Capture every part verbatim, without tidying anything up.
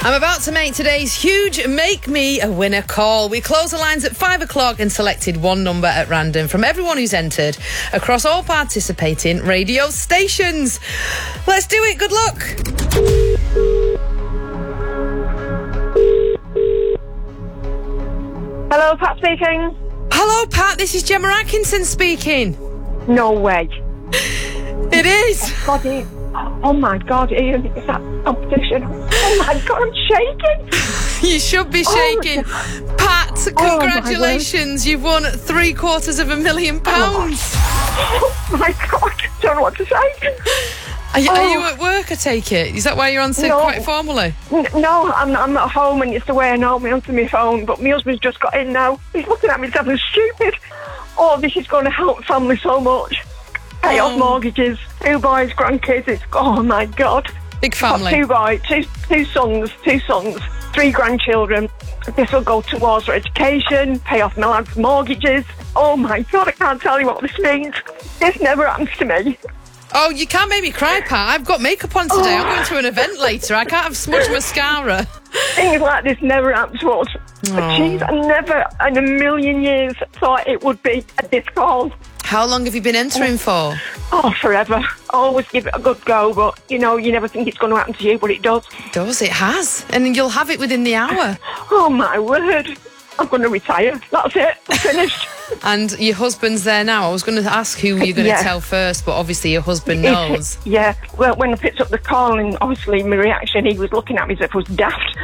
I'm about to make today's huge Make Me a Winner call. We close the lines at five o'clock and selected one number at random from everyone who's entered across all participating radio stations. Let's do it. Good luck. Hello, Pat speaking. Hello, Pat. This is Gemma Atkinson speaking. No way. It is. God, Ian. Oh my God, Ian, is that competition? Oh my God, I'm shaking. You should be shaking. Oh, Pat, oh, congratulations. You've won three quarters of a million pounds. Oh my God, I don't know what to say. Are you, oh. are you at work, I take it? Is that why you're answering No. quite formally? N- No, I'm, I'm at home and it's the way I know me onto my phone, but my husband's just got in now. He's looking at me something stupid. Oh, this is going to help family so much. Pay Oh. off mortgages, two boys, grandkids. It's, oh my God. Big Got family. two boys, two, two sons, two sons, three grandchildren. This will go towards their education, pay off my lads' mortgages. Oh my God, I can't tell you what this means. This never happens to me. Oh, you can't make me cry, Pat. I've got makeup on today. Oh. I'm going to an event later. I can't have smudge mascara. Things like this never happen to us. Oh. Jeez, I never in a million years thought it would be a this call. How long have you been entering for? Oh, forever. Always give it a good go, but, you know, you never think it's going to happen to you, but it does. It does, it has. And you'll have it within the hour. Oh, my word. I'm going to retire. That's it. I'm finished. And your husband's there now. I was going to ask who you're going Yeah. to tell first, but obviously your husband knows. Yeah. Well, when I picked up the call, and obviously my reaction, he was looking at me as if I was daft.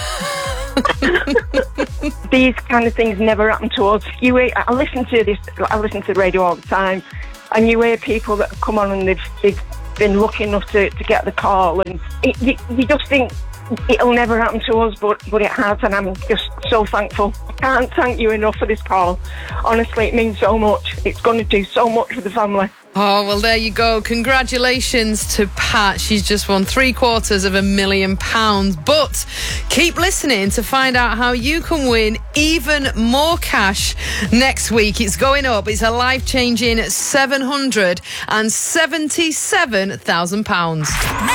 These kind of things never happen to us. You hear, I listen to this. I listen to the radio all the time, and you hear people that come on and they've, they've been lucky enough to, to get the call, and it, you, you just think it'll never happen to us, but but it has, and I'm just so thankful. I can't thank you enough for this call. Honestly, it means so much. It's going to do so much for the family. Oh, well, there you go. Congratulations to Pat. She's just won three quarters of a million pounds. But keep listening to find out how you can win even more cash next week. It's going up. It's a life-changing seven hundred seventy-seven thousand pounds.